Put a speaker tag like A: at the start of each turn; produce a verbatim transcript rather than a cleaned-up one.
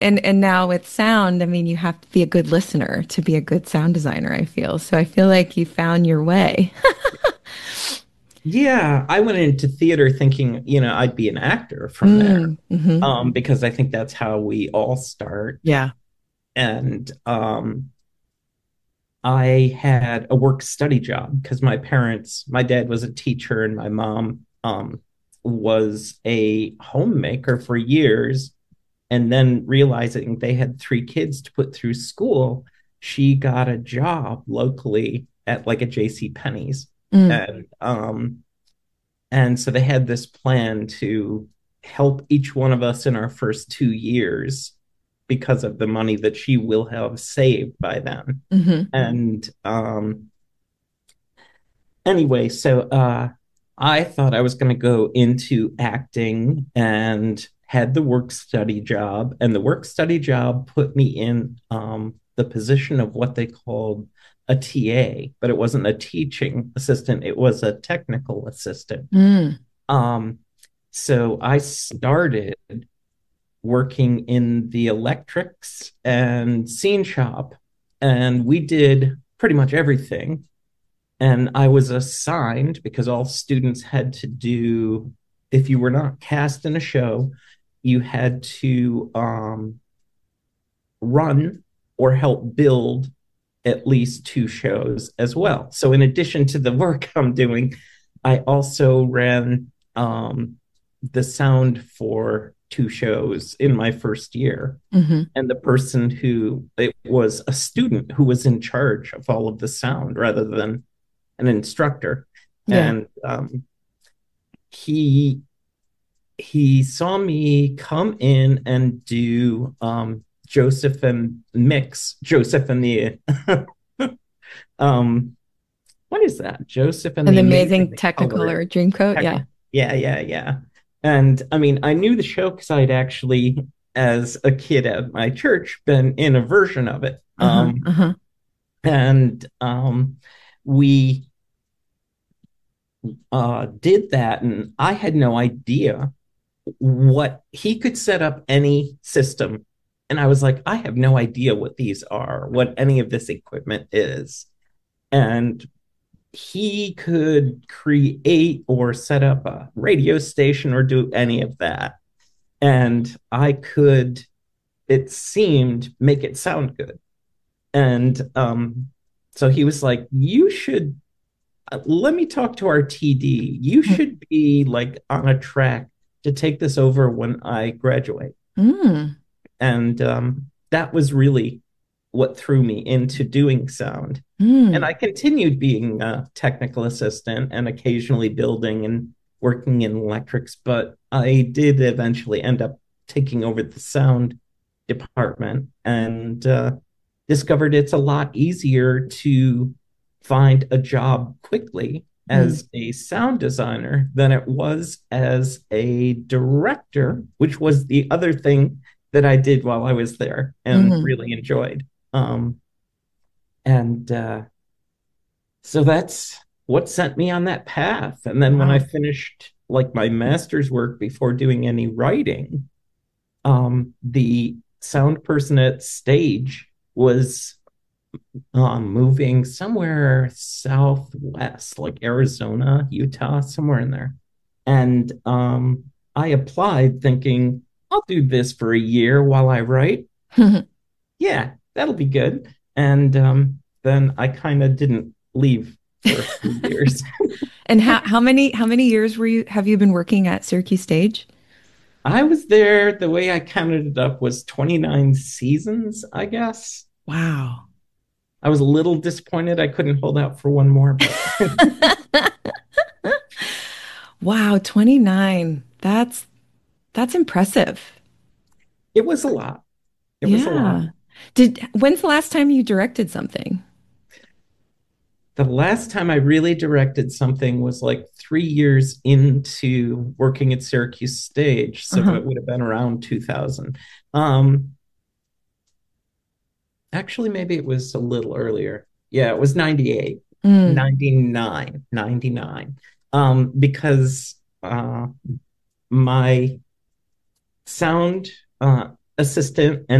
A: and and now with sound, I mean, you have to be a good listener to be a good sound designer, I feel. So I feel like you found your way.
B: Yeah, I went into theater thinking, you know, I'd be an actor from there,
A: Mm, hmm.
B: um, because I think that's how we all start.
A: Yeah.
B: And um, I had a work study job because my parents, my dad was a teacher and my mom um, was a homemaker for years. And then realizing they had three kids to put through school, she got a job locally at like a J C Penney's.
A: Mm,
B: And um, and so they had this plan to help each one of us in our first two years because of the money that she will have saved by then.
A: hmm.
B: And um, anyway, so uh, I thought I was going to go into acting and had the work study job. And the work study job put me in um, the position of what they called a T A, but it wasn't a teaching assistant, it was a technical assistant.
A: Mm,
B: Um, so I started working in the electrics and scene shop, and we did pretty much everything. And I was assigned because all students had to do, if you were not cast in a show, you had to um, run or help build at least two shows as well. So, in addition to the work I'm doing, I also ran um, the sound for two shows in my first year.
A: hmm.
B: And the person who it was a student who was in charge of all of the sound rather than an instructor.
A: Yeah.
B: And um, he he saw me come in and do um, Joseph and Mix, Joseph and the um, what is that? Joseph and
A: An
B: the
A: amazing
B: Amazing
A: Technicolor
B: Color.
A: Dreamcoat. Yeah.
B: Technic- Yeah, yeah, yeah. And I mean, I knew the show because I'd actually, as a kid at my church, been in a version of it.
A: Uh-huh.
B: Um,
A: Uh-huh.
B: and um, we uh, did that, and I had no idea what he could set up any system. And I was like, I have no idea what these are, what any of this equipment is. And he could create or set up a radio station or do any of that. And I could, it seemed, make it sound good. And um, so he was like, You should uh, let me talk to our T D. You should be like on a track to take this over when I graduate.
A: Mm,
B: And um, that was really what threw me into doing sound. And
A: mm.
B: I continued being a technical assistant and occasionally building and working in electrics, but I did eventually end up taking over the sound department and uh, discovered it's a lot easier to find a job quickly
A: Mm,
B: as a sound designer than it was as a director, which was the other thing that I did while I was there and
A: hmm.
B: really enjoyed. Um, and uh, so that's what sent me on that path. And then when I
A: Wow.
B: finished like my master's work before doing any writing, um, the sound person at stage was um, moving somewhere southwest, like Arizona, Utah, somewhere in there. And um, I applied thinking, I'll do this for a year while I write. Yeah, that'll be good. And um, then I kind of didn't leave for a few years.
A: And how how many how many years were you have you been working at Syracuse Stage?
B: I was there, the way I counted it up was twenty-nine seasons, I guess.
A: Wow.
B: I was a little disappointed I couldn't hold out for one more, but
A: Wow, twenty-nine. That's that's impressive.
B: it was a lot. It was a lot.
A: Yeah. Did when's the last time you directed something?
B: The last time I really directed something was like three years into working at Syracuse Stage. So
A: Uh-huh.
B: it would have been around two thousand. Um, actually, maybe it was a little earlier. Yeah, it was ninety-eight,
A: Mm,
B: ninety-nine, ninety-nine. Um, because uh, my sound uh, assistant and